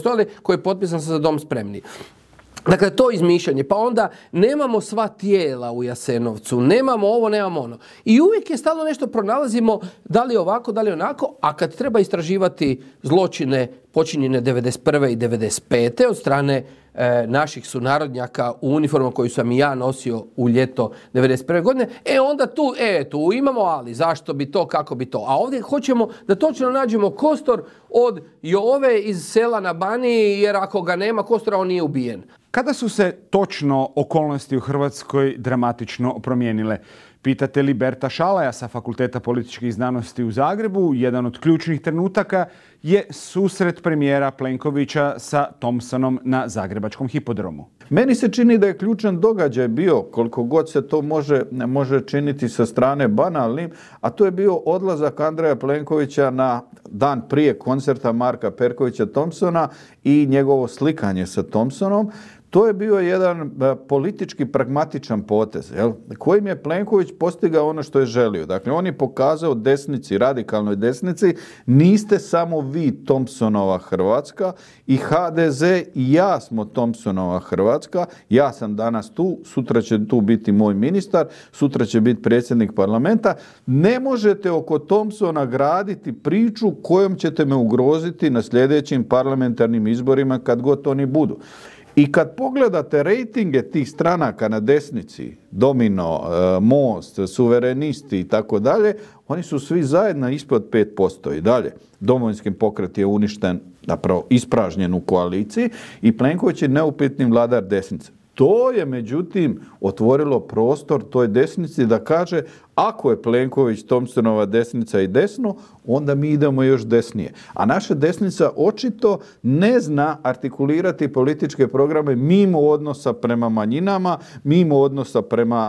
postojali, koji je potpisan sa Za dom spremni. Dakle, to izmišljanje, pa onda nemamo sva tijela u Jasenovcu, nemamo ovo, nemamo ono. I uvijek je stalno nešto pronalazimo, da li ovako, da li onako, a kad treba istraživati zločine počinjene 91. i 95. od strane naših sunarodnjaka u uniformama koju sam i ja nosio u ljeto 91. godine, onda tu imamo, ali zašto bi to, kako bi to. A ovdje hoćemo da točno nađemo kostor od Jove iz sela na Baniji, jer ako ga nema kostora, on nije ubijen. Kada su se točno okolnosti u Hrvatskoj dramatično promijenile? Pitate li Berta Šalaja sa Fakulteta političkih znanosti u Zagrebu, jedan od ključnih trenutaka je susret premijera Plenkovića sa Thompsonom na zagrebačkom hipodromu. Meni se čini da je ključan događaj bio, koliko god se to može činiti sa strane banalnim, a to je bio odlazak Andreja Plenkovića na dan prije koncerta Marka Perkovića Thompsona i njegovo slikanje sa Thompsonom. To je bio jedan politički pragmatičan potez, kojim je Plenković postigao ono što je želio. Dakle, on je pokazao desnici, radikalnoj desnici, niste samo vi Thompsonova Hrvatska, i HDZ i ja smo Thompsonova Hrvatska, ja sam danas tu, sutra će tu biti moj ministar, sutra će biti predsjednik parlamenta. Ne možete oko Thompsona graditi priču kojom ćete me ugroziti na sljedećim parlamentarnim izborima kad god oni budu. I kad pogledate rejtinge tih stranaka na desnici, Domino, Most, Suverenisti i tako dalje, oni su svi zajedno ispod 5% i dalje. Domovinski pokret je uništen, zapravo ispražnjen u koaliciji i Plenković je neupitni vladar desnice. To je, međutim, otvorilo prostor toj desnici da kaže ako je Plenković Thompsonova desnica i desno, onda mi idemo još desnije. A naša desnica očito ne zna artikulirati političke programe mimo odnosa prema manjinama, mimo odnosa prema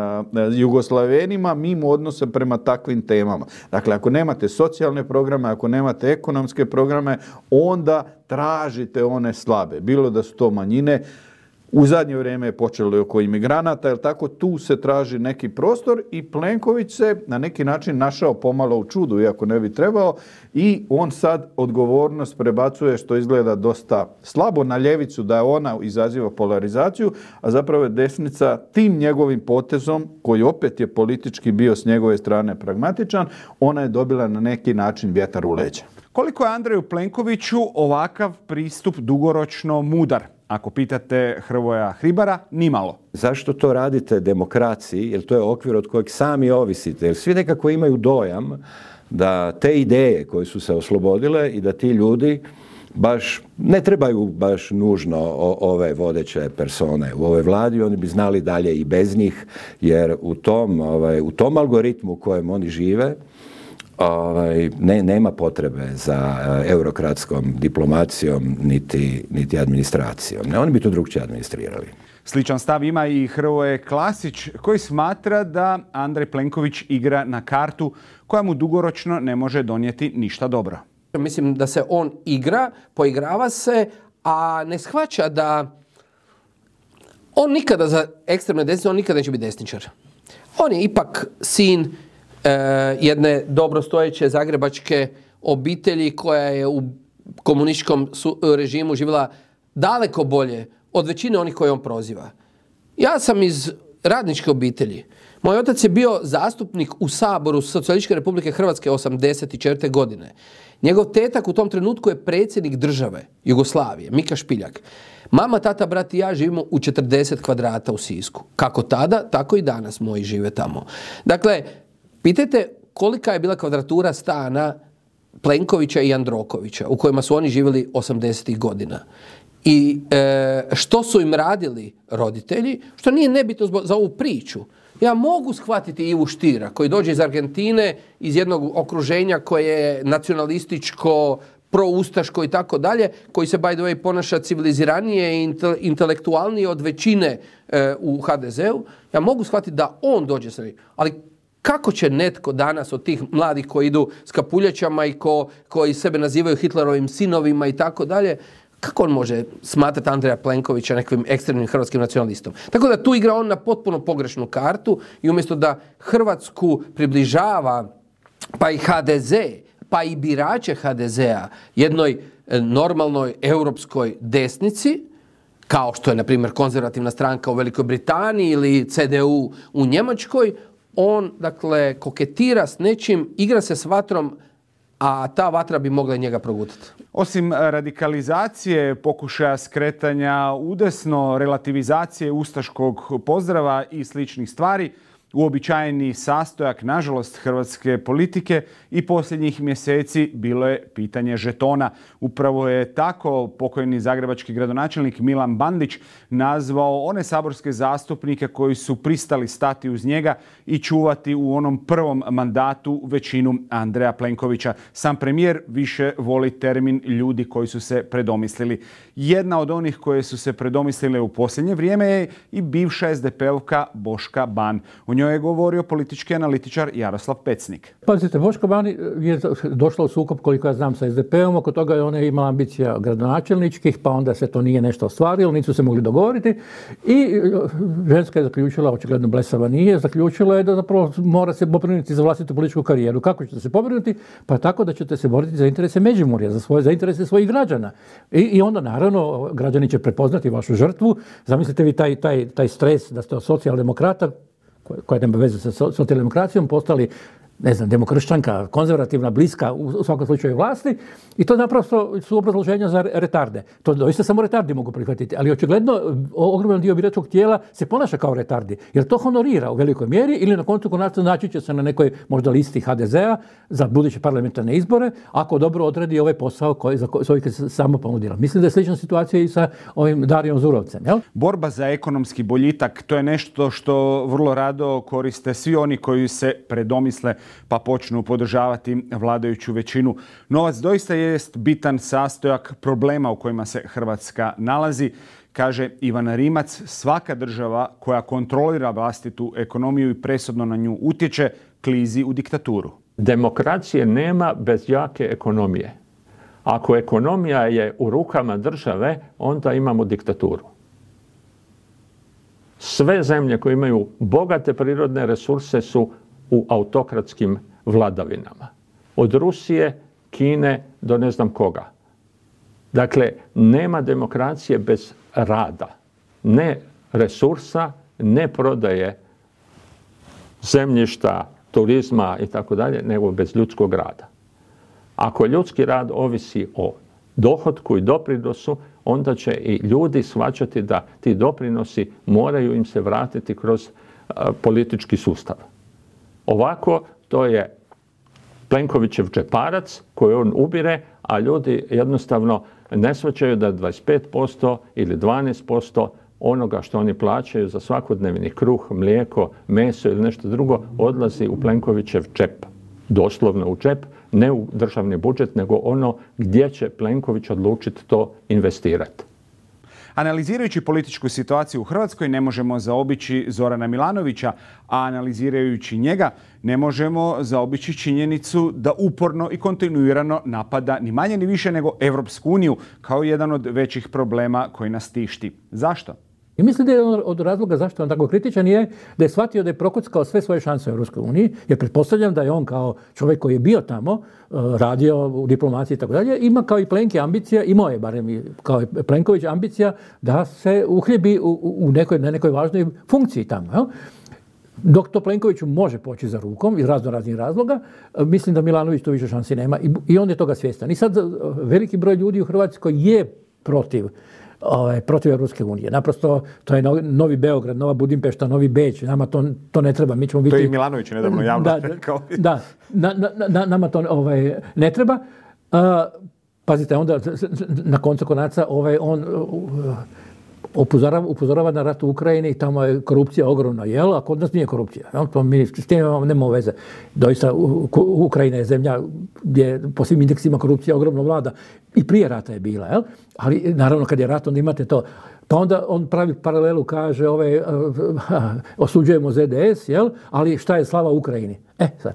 Jugoslavenima, mimo odnosa prema takvim temama. Dakle, ako nemate socijalne programe, ako nemate ekonomske programe, onda tražite one slabe. Bilo da su to manjine, u zadnje vrijeme je počelo oko imigranata, jer tako tu se traži neki prostor i Plenković se na neki način našao pomalo u čudu, iako ne bi trebao, i on sad odgovornost prebacuje, što izgleda dosta slabo, na ljevicu, da ona izaziva polarizaciju, a zapravo je desnica tim njegovim potezom, koji opet je politički bio s njegove strane pragmatičan, ona je dobila na neki način vjetar u leđa. Koliko je Andreju Plenkoviću ovakav pristup dugoročno mudar? Ako pitate Hrvoja Hribara, nimalo. Zašto to radite demokraciji? Jer to je okvir od kojeg sami ovisite. Jer svi nekako imaju dojam da te ideje koje su se oslobodile i da ti ljudi baš ne trebaju baš nužno ove vodeće persone u ovoj vladi, oni bi znali dalje i bez njih, jer u tom algoritmu u kojem oni žive nema potrebe za eurokratskom diplomacijom niti administracijom. Oni bi to drugčije administrirali. Sličan stav ima i Hrvoje Klasić, koji smatra da Andrej Plenković igra na kartu koja mu dugoročno ne može donijeti ništa dobro. Mislim da se on igra, poigrava se, a ne shvaća da on nikada za ekstremne desnice, on nikada neće biti desničar. On je ipak sin jedne dobrostojeće zagrebačke obitelji koja je u komunističkom režimu živjela daleko bolje od većine onih koje on proziva. Ja sam iz radničke obitelji. Moj otac je bio zastupnik u Saboru Socijalističke Republike Hrvatske 1984. godine. Njegov tetak u tom trenutku je predsjednik države Jugoslavije, Mika Špiljak. Mama, tata, brat i ja živimo u 40 kvadrata u Sisku. Kako tada, tako i danas moji žive tamo. Dakle, pitajte kolika je bila kvadratura stana Plenkovića i Jandrokovića u kojima su oni živjeli 80. godina. I što su im radili roditelji, što nije nebitno za ovu priču. Ja mogu shvatiti Ivu Štira koji dođe iz Argentine, iz jednog okruženja koje je nacionalističko, proustaško i tako dalje, koji se by the way ponaša civiliziranije i intelektualnije od većine u HDZ-u. Ja mogu shvatiti da on dođe sa njim, ali kako će netko danas od tih mladih koji idu s kapuljačama i koji sebe nazivaju Hitlerovim sinovima i tako dalje, kako on može smatrati Andreja Plenkovića nekim ekstremnim hrvatskim nacionalistom? Tako da tu igra on na potpuno pogrešnu kartu i umjesto da Hrvatsku približava, pa i HDZ, pa i birače HDZ-a jednoj normalnoj europskoj desnici, kao što je, na primjer, konzervativna stranka u Velikoj Britaniji ili CDU u Njemačkoj, on, dakle, koketira s nečim, igra se s vatrom, a ta vatra bi mogla njega progutati. Osim radikalizacije, pokušaja skretanja udesno, relativizacije ustaškog pozdrava i sličnih stvari, uobičajeni sastojak, nažalost, hrvatske politike i posljednjih mjeseci bilo je pitanje žetona. Upravo je tako pokojni zagrebački gradonačelnik Milan Bandić nazvao one saborske zastupnike koji su pristali stati uz njega i čuvati u onom prvom mandatu većinu Andreja Plenkovića. Sam premijer više voli termin ljudi koji su se predomislili. Jedna od onih koje su se predomislile u posljednje vrijeme je i bivša SDP-ovka Boška Ban. U njoj je govorio politički analitičar Jaroslav Pecnik. Pazite, Boška Ban je došla u sukob, koliko ja znam, sa SDP-om. Oko toga je ona imala ambicija gradonačelničkih, pa onda se to nije nešto ostvarilo, nisu se mogli dogovoriti. I ženska je zaključila, očigledno blesava nije, zaključila je da zapravo mora se pobrinuti za vlastitu političku karijeru. Kako ćete se pobrinuti? Pa tako da ćete se boriti za interese Međimurja, za interese svojih građana. I onda, naravno, građani će prepoznati vašu žrtvu. Zamislite vi taj stres da ste od socijaldemokrata, koja nema veze sa socijaldemokracijom, postali, ne znam, demokršćanka, konzervativna, bliska u svakom slučaju vlasti, i to naprosto su obrazloženja za retarde. To doista samo retardi mogu prihvatiti, ali očigledno ogroman dio biračkog tijela se ponaša kao retardi, jer to honorira u velikoj mjeri, ili na koncu konaca naći će se na nekoj možda listi HDZ-a za buduće parlamentarne izbore, ako dobro odradi ovaj posao za koji se samo ponudila. Mislim da je slična situacija i sa ovim Darijom Zurovcem. Jel? Borba za ekonomski boljitak, to je nešto što vrlo rado koriste svi oni koji se predomisle pa počnu podržavati vladajuću većinu. Novac doista jest bitan sastojak problema u kojima se Hrvatska nalazi. Kaže Ivan Rimac, svaka država koja kontrolira vlastitu ekonomiju i presudno na nju utječe, klizi u diktaturu. Demokracije nema bez jake ekonomije. Ako ekonomija je u rukama države, onda imamo diktaturu. Sve zemlje koje imaju bogate prirodne resurse su u autokratskim vladavinama. Od Rusije, Kine do ne znam koga. Dakle, nema demokracije bez rada. Ne resursa, ne prodaje zemljišta, turizma i tako dalje, nego bez ljudskog rada. Ako ljudski rad ovisi o dohotku i doprinosu, onda će i ljudi shvaćati da ti doprinosi moraju im se vratiti kroz politički sustav. Ovako, to je Plenkovićev džeparac koji on ubire, a ljudi jednostavno ne shvaćaju da 25% ili 12% onoga što oni plaćaju za svakodnevni kruh, mlijeko, meso ili nešto drugo odlazi u Plenkovićev džep. Doslovno u džep, ne u državni budžet, nego ono gdje će Plenković odlučiti to investirati. Analizirajući političku situaciju u Hrvatskoj ne možemo zaobići Zorana Milanovića, a analizirajući njega ne možemo zaobići činjenicu da uporno i kontinuirano napada ni manje ni više nego Europsku uniju kao jedan od većih problema koji nas tišti. Zašto? I mislim da je od razloga zašto on tako kritičan je da je shvatio da je prokuckao sve svoje šanse u Europskoj uniji, jer pretpostavljam da je on kao čovjek koji je bio tamo, radio u diplomaciji i tako dalje, ima kao i Plenki ambicija, imao je barem kao i Plenković ambicija da se uhljebi na nekoj važnoj funkciji tamo. Jel? Dok to Plenkoviću može poći za rukom iz raznih razloga, mislim da Milanović to više šansi nema i on je toga svjestan. I sad veliki broj ljudi u Hrvatskoj je protiv Europske unije. Naprosto, to je Novi Beograd, Nova Budimpešta, Novi Beč. Nama to ne treba. Mi ćemo biti... To je i Milanović nedavno javno rekao. Da, nama to ne treba. Pazite, onda na koncu konaca on upozorava na rat u Ukrajini i tamo je korupcija ogromna, jel? A kod nas nije korupcija. Jel? To mi s tim nemamo veze. Doista, Ukrajina je zemlja gdje po svim indeksima korupcija ogromno vlada. I prije rata je bila, jel? Ali naravno kad je rat onda imate to. Pa onda on pravi paralelu, kaže osuđujemo ZDS, jel? Ali šta je slava Ukrajini? Sad,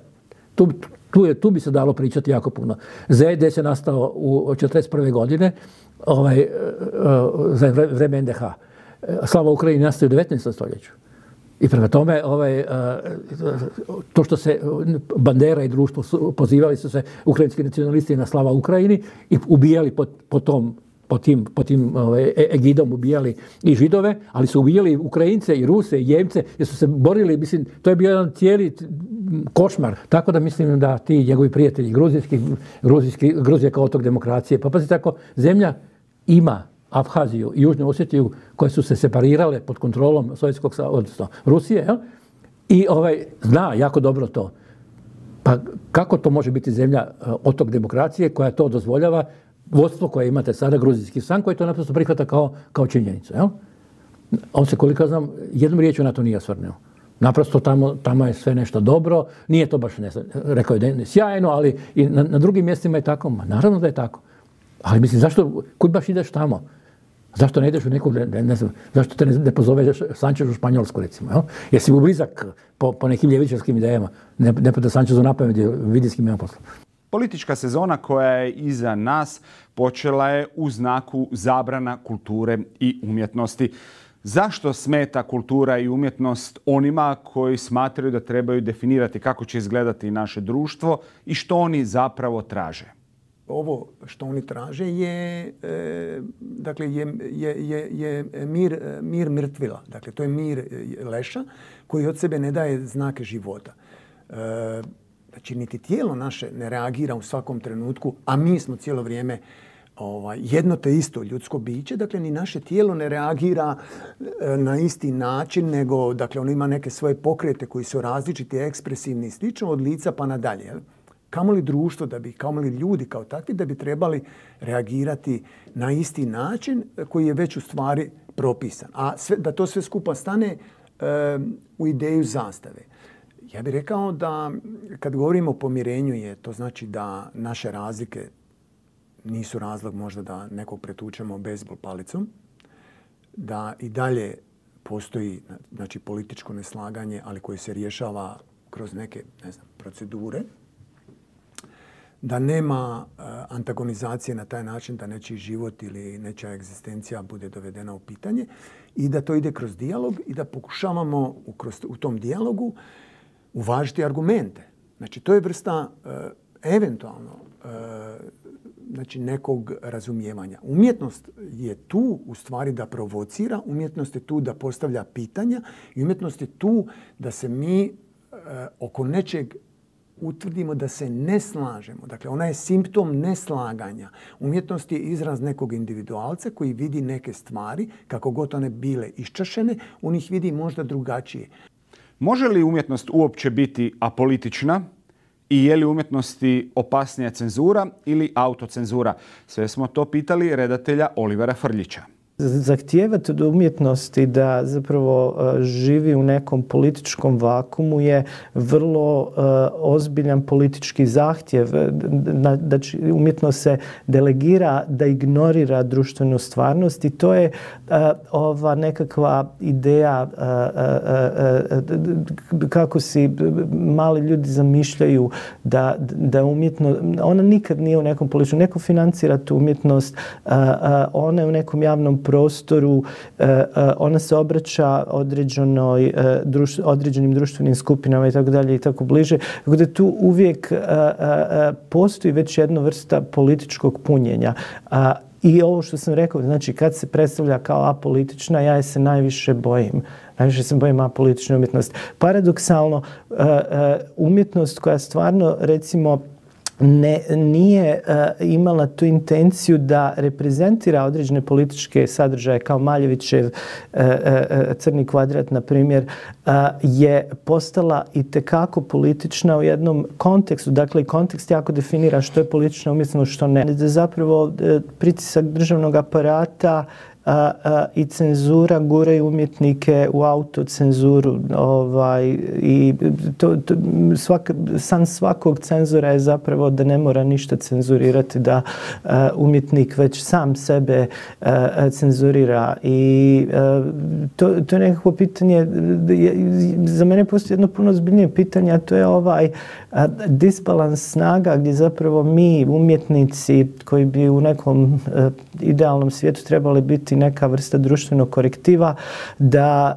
tu bi se dalo pričati jako puno. ZDS je nastao u 1941. godine, za vreme NDH. Slava Ukrajini nastaje u 19. stoljeću. I prema tome, to što se Bandera i društvo pozivali su se ukrajinski nacionalisti na slava Ukrajini i ubijali pod tim egidom ubijali i Židove, ali su ubijali Ukrajince i Ruse i Jemce jer su se borili, mislim, to je bio jedan cijeli košmar. Tako da mislim da ti njegovi prijatelji Gruzija kao otok demokracije, pa pazi tako, zemlja ima Abhaziju i Južnu Osetiju koje su se separirale pod kontrolom odnosno Rusije, jel? I zna jako dobro to. Pa kako to može biti zemlja otok demokracije koja to dozvoljava, vodstvo koje imate sada, gruzijski san, koji to naprosto prihvata kao činjenicu. Jel? On se, koliko znam, jednom riječju na to nije osvrnuo. Naprosto tamo je sve nešto dobro, nije to baš, rekao je da je sjajno, ali i na drugim mjestima je tako. Naravno da je tako. Ali mislim, kud baš ideš tamo? Zašto ne ideš u neku, ne znam, zašto te ne pozoveš Sančez u Španjolsku, recimo? Jel? Jesi mu blizak po nekim ljevičarskim idejama? Ne pada Sančezu na pamet, vidi s kim ima posla. Politička sezona koja je iza nas počela je u znaku zabrana kulture i umjetnosti. Zašto smeta kultura i umjetnost onima koji smatraju da trebaju definirati kako će izgledati naše društvo i što oni zapravo traže? Ovo što oni traže je mir mrtvila. Dakle, to je mir leša koji od sebe ne daje znake života. Znači, niti tijelo naše ne reagira u svakom trenutku, a mi smo cijelo vrijeme jedno te isto ljudsko biće. Dakle, ni naše tijelo ne reagira na isti način, nego dakle, ono ima neke svoje pokrete koji su različiti, ekspresivni i slično od lica pa nadalje. Kamoli društvo, kamoli ljudi kao takvi da bi trebali reagirati na isti način koji je već u stvari propisan. A da to sve skupa stane u ideju zastave. Ja bih rekao da kad govorimo o pomirenju to znači da naše razlike nisu razlog možda da nekog pretučemo bejzbol palicom, da i dalje postoji znači, političko neslaganje, ali koje se rješava kroz neke procedure, da nema antagonizacije na taj način da nečiji život ili nečija egzistencija bude dovedena u pitanje i da to ide kroz dijalog i da pokušavamo u tom dijalogu uvažiti argumente. Znači, to je vrsta eventualno znači, nekog razumijevanja. Umjetnost je tu u stvari da provocira, umjetnost je tu da postavlja pitanja i umjetnost je tu da se mi oko nečeg utvrdimo da se ne slažemo. Dakle, ona je simptom neslaganja. Umjetnost je izraz nekog individualca koji vidi neke stvari, kako god one bile iščašene, on ih vidi možda drugačije. Može li umjetnost uopće biti apolitična i je li umjetnosti opasnija cenzura ili autocenzura? Sve smo to pitali redatelja Olivera Frljića. Zahtijevati od umjetnosti da zapravo živi u nekom političkom vakumu je vrlo ozbiljan politički zahtjev. Znači, umjetnost se delegira da ignorira društvenu stvarnost i to je ova nekakva ideja kako si mali ljudi zamišljaju da umjetnost, ona nikad nije u nekom političkom, neko financira tu umjetnost, ona je u nekom javnom prostoru, ona se obraća određenim društvenim skupinama i tako dalje i tako bliže. Tako da tu uvijek postoji već jedna vrsta političkog punjenja. I ovo što sam rekao, znači kad se predstavlja kao apolitična, ja je se najviše bojim. Najviše se bojim apolitične umjetnosti. Paradoksalno, umjetnost koja stvarno, recimo, nije imala tu intenciju da reprezentira određene političke sadržaje kao Maljevićev Crni kvadrat, na primjer, je postala itekako politična u jednom kontekstu. Dakle, kontekst jako definira što je politična umjetnost, što ne. Zapravo, pritisak državnog aparata i cenzura guraju umjetnike u autocenzuru i san svakog cenzora je zapravo da ne mora ništa cenzurirati, da umjetnik već sam sebe cenzurira i to je nekako pitanje, za mene postoji jedno puno ozbiljnije pitanje, a to je disbalans snaga gdje zapravo mi umjetnici koji bi u nekom idealnom svijetu trebali biti biti neka vrsta društvenog korektiva, da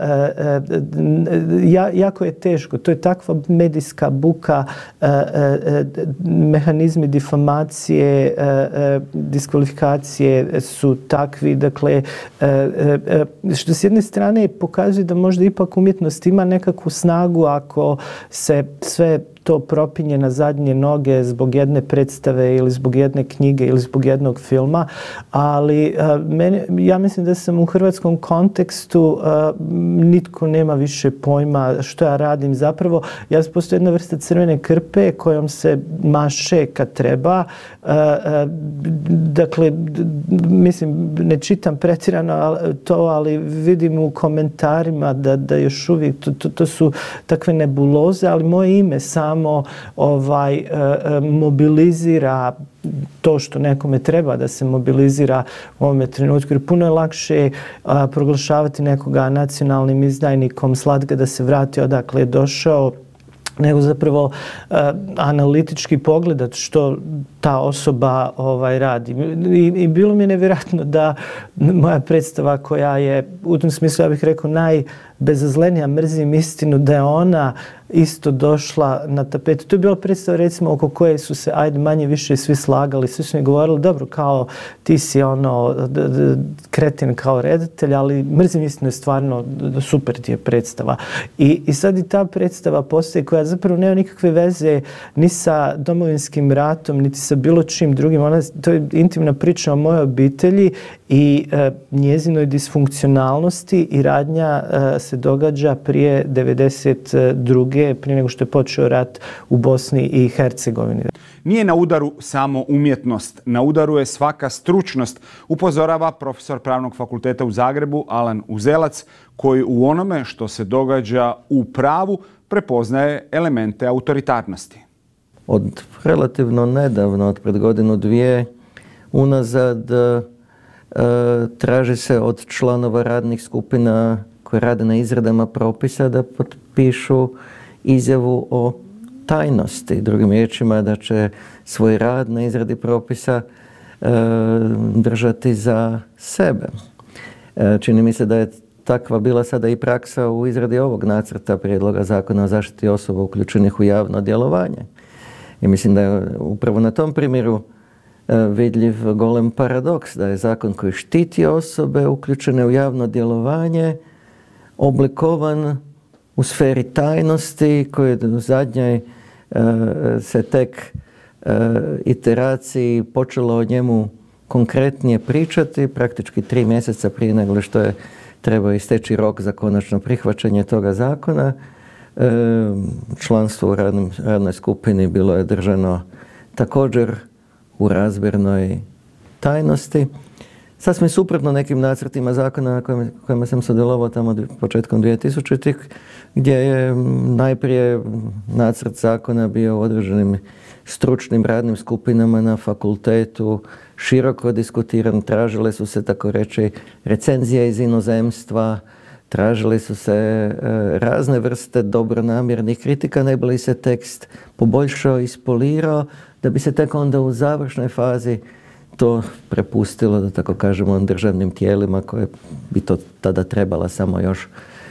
jako je teško. To je takva medijska buka, mehanizmi difamacije, diskvalifikacije su takvi. Dakle, što s jedne strane pokazuje da možda ipak umjetnost ima nekakvu snagu ako se sve to propinje na zadnje noge zbog jedne predstave ili zbog jedne knjige ili zbog jednog filma, ali ja mislim da sam u hrvatskom kontekstu nitko nema više pojma što ja radim. Zapravo, ja postoji jedna vrsta crvene krpe kojom se maše kad treba. Dakle, mislim, ne čitam pretjerano to, ali vidim u komentarima da još uvijek to su takve nebuloze, ali moje ime samo mobilizira to što nekome treba da se mobilizira u ovome trenutku. Jer puno je lakše proglašavati nekoga nacionalnim izdajnikom, slat ga da se vrati odakle je došao, nego zapravo analitički pogledat što ta osoba radi. I bilo mi je nevjerojatno da moja predstava koja je, u tom smislu ja bih rekao, najbezazlenija, mrzim istinu, da je ona isto došla na tapetu. To je bila predstava, recimo, oko koje su se, ajde, manje više svi slagali, svi su mi govorili, dobro, kao ti si kretin kao redatelj, ali mrzim istinu je stvarno super ti je predstava. I sad i ta predstava postoji koja zapravo nema nikakve veze ni sa Domovinskim ratom, niti sa bilo čim drugim. To je intimna priča o mojoj obitelji i njezinoj disfunkcionalnosti, i radnja se događa prije 92. prije nego što je počeo rat u Bosni i Hercegovini. Nije na udaru samo umjetnost, na udaru je svaka stručnost, upozorava profesor Pravnog fakulteta u Zagrebu Alan Uzelac, koji u onome što se događa u pravu prepoznaje elemente autoritarnosti. Od relativno nedavno, od pred godinu dvije unazad, traži se od članova radnih skupina koji rade na izradama propisa da potpišu izjavu o tajnosti. Drugim riječima, da će svoj rad na izradi propisa držati za sebe. Čini mi se da je takva bila sada i praksa u izradi ovog nacrta prijedloga zakona o zaštiti osoba uključenih u javno djelovanje. I mislim da je upravo na tom primjeru vidljiv golem paradoks, da je zakon koji štiti osobe uključene u javno djelovanje oblikovan u sferi tajnosti, koji je u zadnjoj se tek iteraciji počelo o njemu konkretnije pričati, praktički 3 mjeseca prije nego što je trebao isteći rok za konačno prihvaćanje toga zakona. Članstvo u radnoj skupini bilo je držano također u razmjernoj tajnosti. Sasvim suprotno nekim nacrtima zakona na kojima sam sudjelovao tamo početkom 2000-ih, gdje je najprije nacrt zakona bio u određenim stručnim radnim skupinama na fakultetu, široko diskutiran, tražile su se, tako reći, recenzije iz inozemstva, tražili su se razne vrste dobronamjernih kritika, ne bi li se tekst poboljšao, ispolirao, da bi se tek onda u završnoj fazi to prepustilo, da tako kažemo, državnim tijelima koje bi to tada trebala samo još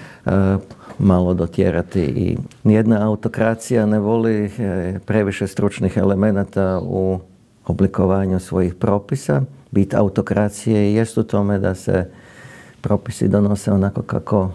malo dotjerati. I nijedna autokracija ne voli previše stručnih elemenata u oblikovanju svojih propisa. Bit autokracije jest u tome da se propisi donose onako kako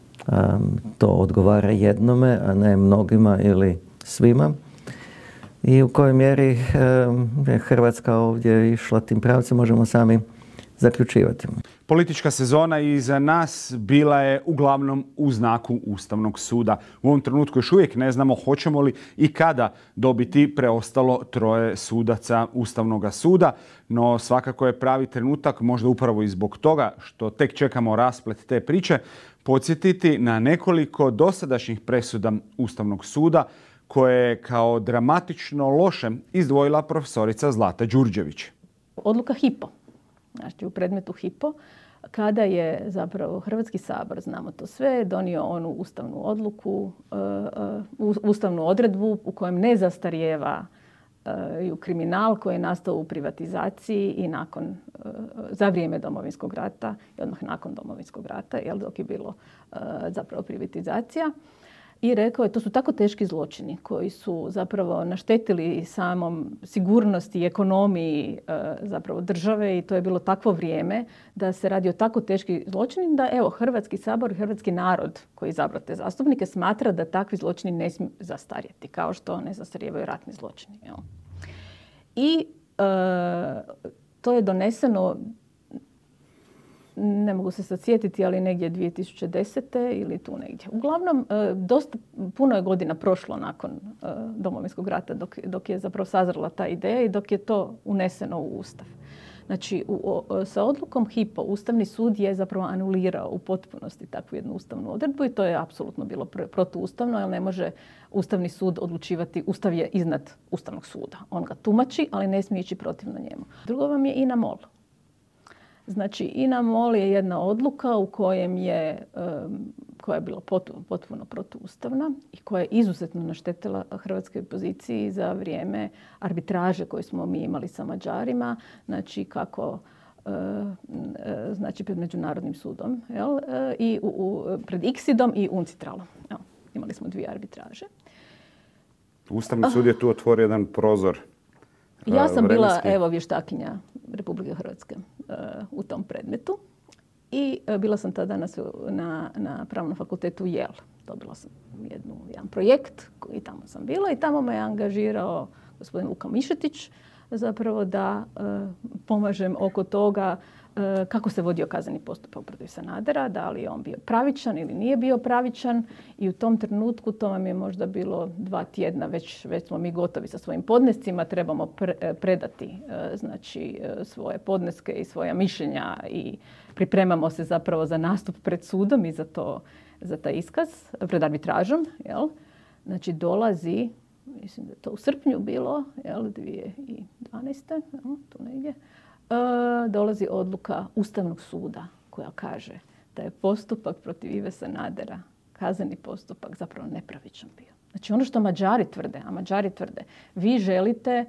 to odgovara jednome, a ne mnogima ili svima. I u kojoj mjeri je Hrvatska ovdje išla tim pravcem možemo sami zaključivati. Politička sezona iza nas bila je uglavnom u znaku Ustavnog suda. U ovom trenutku još uvijek ne znamo hoćemo li i kada dobiti preostalo 3 sudaca Ustavnog suda, no svakako je pravi trenutak, možda upravo i zbog toga što tek čekamo rasplet te priče, podsjetiti na nekoliko dosadašnjih presuda Ustavnog suda koje je kao dramatično loše izdvojila profesorica Zlata Đurđević. Odluka Hypo, znači u predmetu Hypo, kada je zapravo Hrvatski sabor, znamo to sve, donio onu ustavnu odluku, ustavnu odredbu u kojem ne zastarijeva i u kriminal koji je nastao u privatizaciji i za vrijeme Domovinskog rata i odmah nakon Domovinskog rata, dok je bilo zapravo privatizacija. I rekao je, to su tako teški zločini koji su zapravo naštetili samom sigurnosti i ekonomiji zapravo države i to je bilo takvo vrijeme da se radi o tako teški zločini da evo Hrvatski sabor i hrvatski narod koji izabrao te zastupnike smatra da takvi zločini ne smiju zastarjeti, kao što ne zastarijevaju ratni zločini. I to je doneseno, ne mogu se sad sjetiti, ali negdje 2010. ili tu negdje. Uglavnom, dosta puno je godina prošlo nakon Domovinskog rata dok je zapravo sazrela ta ideja i dok je to uneseno u Ustav. Znači, sa odlukom Hypo Ustavni sud je zapravo anulirao u potpunosti takvu jednu ustavnu odredbu i to je apsolutno bilo protuustavno, jer ne može Ustavni sud odlučivati, Ustav je iznad Ustavnog suda. On ga tumači, ali ne smije ići protivno njemu. Drugo vam je INA-MOL. Znači, INA-MOL je jedna odluka u koja je bila potpuno protuustavna i koja je izuzetno naštetila hrvatskoj poziciji za vrijeme arbitraže koju smo mi imali sa Mađarima, znači znači pred Međunarodnim sudom, i pred ICSID-om i UNCITRAL-om. Imali smo 2 arbitraže. Ustavni sud je tu otvorio jedan prozor. Ja sam bila vještakinja Republike Hrvatske u tom predmetu i bila sam tada na Pravnom fakultetu Yale. Dobila sam jedan projekt i tamo sam bila i tamo me je angažirao gospodin Luka Mišetić zapravo da pomažem oko toga kako se vodio kazneni postupak protiv Sanadera, da li je on bio pravičan ili nije bio pravičan i u tom trenutku, to vam je možda bilo 2 tjedna, već smo mi gotovi sa svojim podnescima, trebamo predati svoje podneske i svoja mišljenja i pripremamo se zapravo za nastup pred sudom i za taj iskaz, pred arbitražom. Znači dolazi, mislim da je to u srpnju bilo, 2012. Tu negdje, dolazi odluka Ustavnog suda koja kaže da je postupak protiv Ive Sanadera, kazneni postupak, zapravo nepravičan bio. Znači ono što Mađari tvrde, vi želite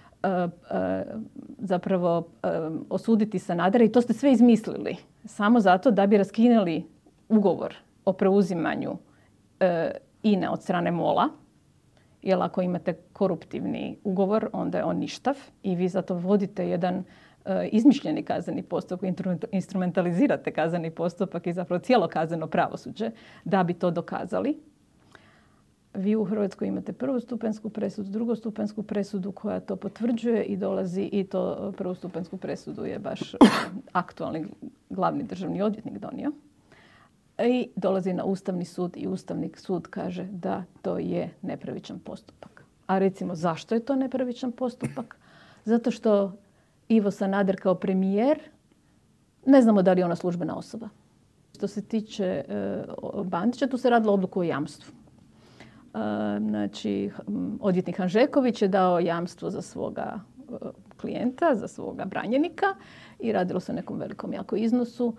zapravo osuditi Sanadera i to ste sve izmislili samo zato da bi raskinuli ugovor o preuzimanju INA od strane MOL-a, jer ako imate koruptivni ugovor, onda je on ništav i vi zato vodite jedan izmišljeni kazneni postupak, instrumentalizirate kazneni postupak i zapravo cijelo kazneno pravosuđe da bi to dokazali. Vi u Hrvatskoj imate prvostupanjsku presudu, drugostupanjsku presudu koja to potvrđuje i dolazi i to prvostupanjsku presudu je baš aktualni glavni državni odvjetnik donio. I dolazi na Ustavni sud i Ustavni sud kaže da to je nepravičan postupak. A recimo zašto je to nepravičan postupak? Zato što Ivo Sanader kao premijer, ne znamo da li je ona službena osoba. Što se tiče Bandića, tu se radilo odluku o jamstvu. Znači, odvjetnik Hanžeković je dao jamstvo za svoga klijenta, za svoga branjenika i radilo se o nekom velikom jako iznosu.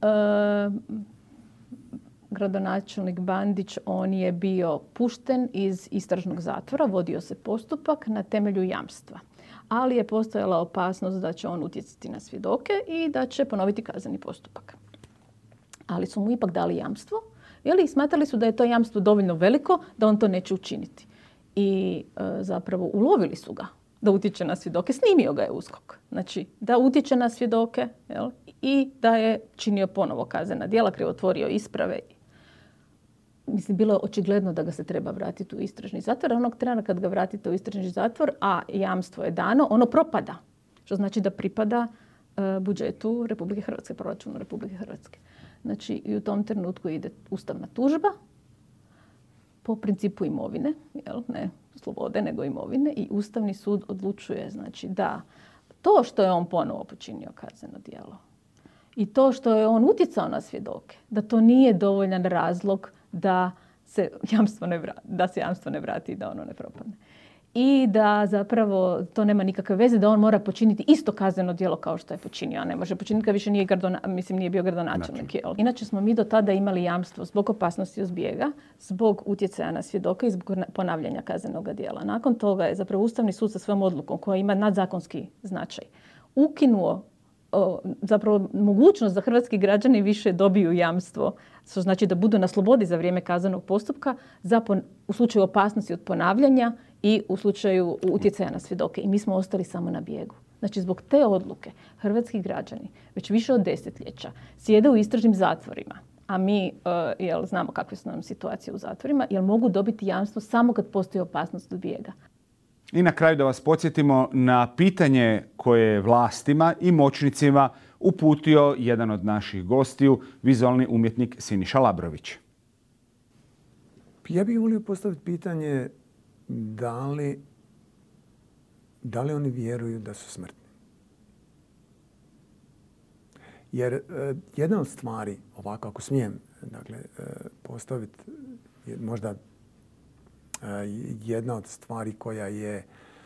Gradonačelnik Bandić, on je bio pušten iz istražnog zatvora, vodio se postupak na temelju jamstva. Ali je postojala opasnost da će on utjecati na svjedoke i da će ponoviti kazneni postupak. Ali su mu ipak dali jamstvo, i smatrali su da je to jamstvo dovoljno veliko da on to neće učiniti. I zapravo ulovili su ga da utječe na svjedoke, snimio ga je USKOK. Znači, da utječe na svjedoke i da je činio ponovo kaznena djela, krivotvorio isprave. Mislim, bilo je očigledno da ga se treba vratiti u istražni zatvor. Onog trena kad ga vratite u istražni zatvor, a jamstvo je dano, ono propada. Što znači da pripada budžetu Republike Hrvatske, proračunu Republike Hrvatske. Znači, i u tom trenutku ide ustavna tužba po principu imovine, ne slobode, nego imovine. I Ustavni sud odlučuje da to što je on ponovo počinio kazneno djelo i to što je on utjecao na svjedoke, da to nije dovoljan razlog da se jamstvo ne vrati i da ono ne propadne. i da zapravo to nema nikakve veze, da on mora počiniti isto kazneno djelo kao što je počinio, a ne može počiniti kad više nije bio gradonačelnik. Inače smo mi do tada imali jamstvo zbog opasnosti od bijega, zbog utjecaja na svjedoka i zbog ponavljanja kaznenog djela. Nakon toga je zapravo Ustavni sud sa svojom odlukom koja ima nadzakonski značaj ukinuo zapravo mogućnost da hrvatski građani više dobiju jamstvo, što znači da budu na slobodi za vrijeme kaznenog postupka u slučaju opasnosti od ponavljanja i u slučaju utjecaja na svjedoke. I mi smo ostali samo na bijegu. Znači, zbog te odluke hrvatski građani već više od desetljeća sjede u istražnim zatvorima, a mi znamo kakve su nam situacije u zatvorima, jer mogu dobiti jamstvo samo kad postoji opasnost od bijega. I na kraju da vas podsjetimo na pitanje koje je vlastima i moćnicima uputio jedan od naših gostiju, vizualni umjetnik Siniša Labrović. Ja bih volio postaviti pitanje da li oni vjeruju da su smrtni. Jer jedna od stvari, ovako ako smijem postaviti možda jedna od stvari koja je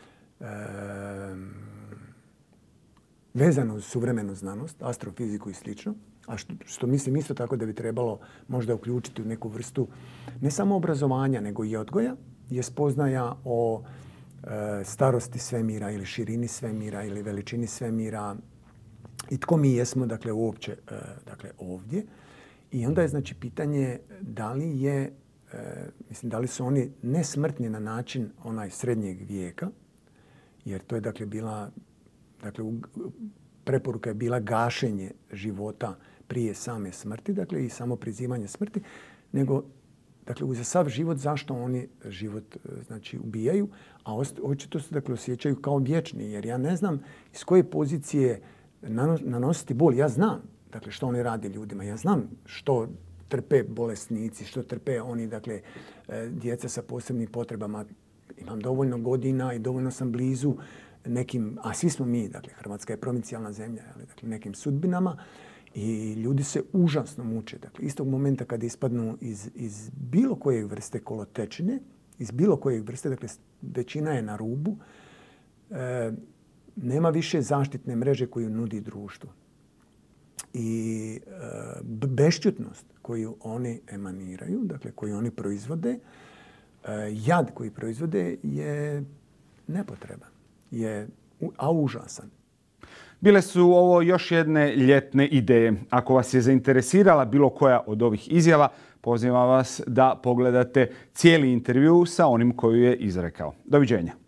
vezana uz suvremenu znanost, astrofiziku i slično, a što mislim isto tako da bi trebalo možda uključiti u neku vrstu ne samo obrazovanja, nego i odgoja, je spoznaja o starosti svemira ili širini svemira ili veličini svemira i tko mi jesmo uopće ovdje. I onda je znači pitanje da li su oni nesmrtni na način onaj srednjeg vijeka, jer to je bila, preporuka je bila gašenje života prije same smrti, i samo prizivanje smrti, nego uza sav život zašto oni život ubijaju, a očito se osjećaju kao vječni, jer ja ne znam iz koje pozicije nanositi bol. Ja znam što oni rade ljudima, ja znam što trpe bolesnici, što trpe oni, djeca sa posebnim potrebama. Imam dovoljno godina i dovoljno sam blizu nekim, a svi smo mi, Hrvatska je provincijalna zemlja, nekim sudbinama i ljudi se užasno muče. Istog momenta kad ispadnu iz bilo koje vrste kolotečine, iz bilo koje vrste, većina je na rubu, nema više zaštitne mreže koju nudi društvo. I bešćutnost koju oni emaniraju, koju oni proizvode, jad koji proizvode je nepotreban, a užasan. Bile su ovo još jedne ljetne ideje. Ako vas je zainteresirala bilo koja od ovih izjava, pozivam vas da pogledate cijeli intervju sa onim koju je izrekao. Doviđenja.